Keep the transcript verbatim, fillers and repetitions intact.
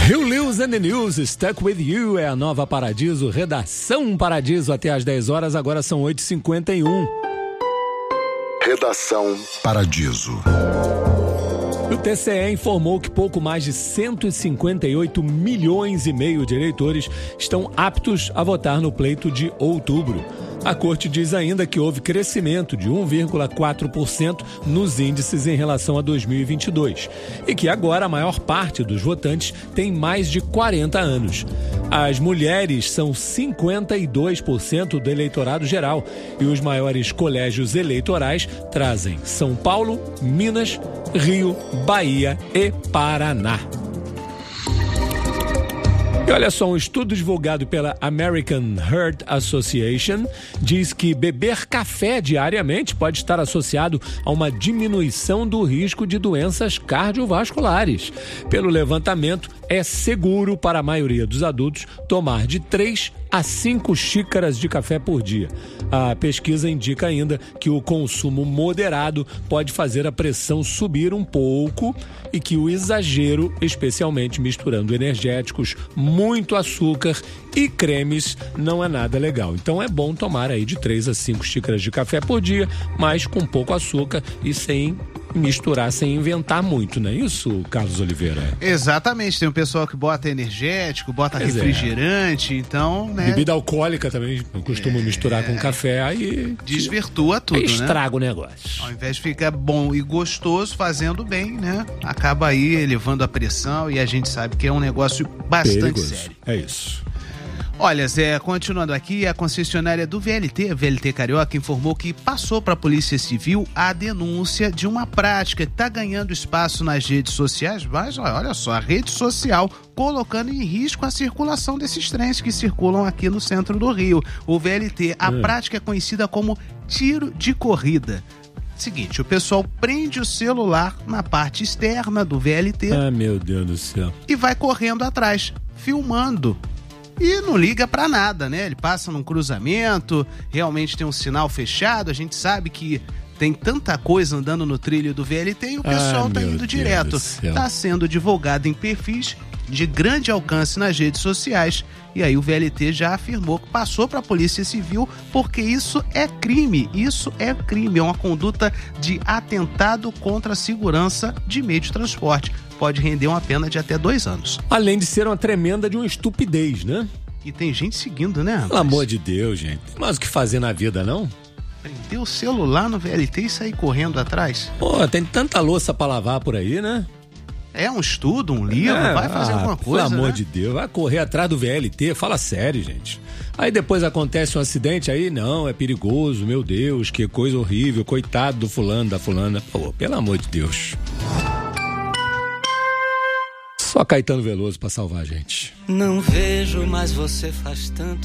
Rio Lewis and the News, Stuck With You é a nova Paradiso, Redação Paradiso até às dez horas, agora são oito e cinquenta e um. Redação Paradiso. O T C E informou que pouco mais de cento e cinquenta e oito milhões e meio de eleitores estão aptos a votar no pleito de outubro. A corte diz ainda que houve crescimento de um vírgula quatro por cento nos índices em relação a dois mil e vinte e dois e que agora a maior parte dos votantes tem mais de quarenta anos. As mulheres são cinquenta e dois por cento do eleitorado geral e os maiores colégios eleitorais trazem São Paulo, Minas, Rio, Bahia e Paraná. E olha só, um estudo divulgado pela American Heart Association diz que beber café diariamente pode estar associado a uma diminuição do risco de doenças cardiovasculares. Pelo levantamento, é seguro para a maioria dos adultos tomar de três a cinco xícaras de café por dia. A pesquisa indica ainda que o consumo moderado pode fazer a pressão subir um pouco e que o exagero, especialmente misturando energéticos, muito açúcar e cremes, não é nada legal. Então é bom tomar aí de três a cinco xícaras de café por dia, mas com pouco açúcar e sem misturar, sem inventar muito, não é isso, Carlos Oliveira? Exatamente, tem um pessoal que bota energético, bota pois refrigerante, é. então, né? Bebida alcoólica também costuma é... misturar com café, aí desvirtua tudo, aí né? Estraga o negócio. Ao invés de ficar bom e gostoso, fazendo bem, né? Acaba aí elevando a pressão e a gente sabe que é um negócio bastante perigoso. Sério. É isso. Olha, Zé, continuando aqui, a concessionária do V L T, V L T Carioca, informou que passou para a Polícia Civil a denúncia de uma prática que está ganhando espaço nas redes sociais, mas olha só, a rede social colocando em risco a circulação desses trens que circulam aqui no centro do Rio. O V L T, a hum. prática é conhecida como tiro de corrida. Seguinte, o pessoal prende o celular na parte externa do V L T. Ah, meu Deus do céu. E vai correndo atrás, filmando. E não liga pra nada, né? Ele passa num cruzamento, realmente tem um sinal fechado, a gente sabe que tem tanta coisa andando no trilho do V L T e o pessoal ah, tá indo Deus direto. Tá sendo divulgado em perfis de grande alcance nas redes sociais. E aí o V L T já afirmou que passou para a Polícia Civil porque isso é crime, isso é crime, é uma conduta de atentado contra a segurança de meio de transporte. Pode render uma pena de até dois anos. Além de ser uma tremenda de uma estupidez, né? E tem gente seguindo, né, rapaz? Pelo amor de Deus, gente. Mas o que fazer na vida, não? Prender o celular no V L T e sair correndo atrás? Pô, tem tanta louça pra lavar por aí, né? É um estudo, um livro, é, vai fazer ah, alguma coisa, pelo amor né? de Deus, vai correr atrás do V L T, fala sério, gente. Aí depois acontece um acidente, aí não, é perigoso, meu Deus, que coisa horrível, coitado do fulano, da fulana. Pô, pelo amor de Deus. Só Caetano Veloso pra salvar a gente. Não vejo, mas você faz tanto